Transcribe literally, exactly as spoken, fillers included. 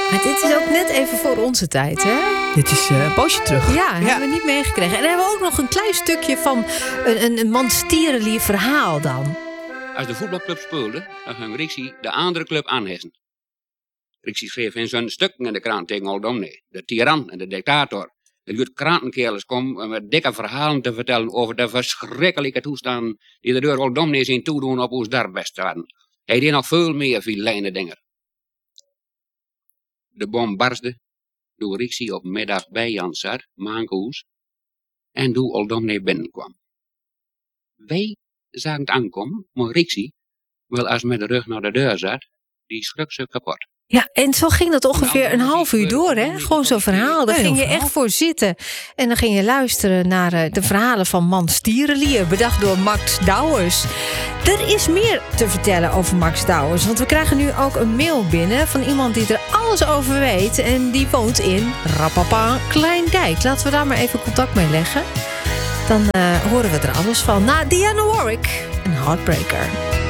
Maar dit is ook net even voor onze tijd, hè? Dit is uh, een poosje terug. Ja, ja, hebben we niet meegekregen. En dan hebben we ook nog een klein stukje van een, een, een Manstierenlier verhaal dan. Als de voetbalclub speelde, dan ging Rixie de andere club aanhessen. Rixie schreef in zijn stukken in de krant tegen Olddomnee, de tiran en de dictator. Er liet krantenkerels komen met dikke verhalen te vertellen over de verschrikkelijke toestanden die er door Olddomnee zijn toedoen op ons darbestwaarden. Hij deed nog veel meer vilijne dingen. De bom barstte, toen Rixie op middag bij Jan zat, Maankoes, en toen Olddomnee binnenkwam. Wij zagen het aankomen, maar Rixie, wel als met de rug naar de deur zat, die schrok ze kapot. Ja, en zo ging dat ongeveer een half uur door, hè? Gewoon zo'n verhaal. Daar ging je echt voor zitten. En dan ging je luisteren naar uh, de verhalen van Manstierenlier, bedacht door Max Douwers. Er is meer te vertellen over Max Douwers, want we krijgen nu ook een mail binnen van iemand die er alles over weet. En die woont in Rapapa Kleindijk. Laten we daar maar even contact mee leggen. Dan uh, horen we er alles van. Na Diana Warwick, een Heartbreaker.